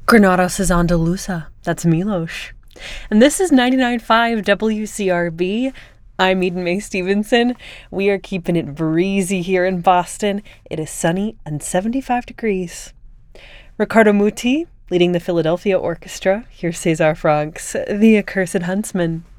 Granados is Andalusa. That's Milos. And this is 99.5 WCRB. I'm Eden Mae Stevenson. We are keeping it breezy here in Boston. It is sunny and 75 degrees. Riccardo Muti, leading the Philadelphia Orchestra. Here's Cesar Franck's The Accursed Huntsman.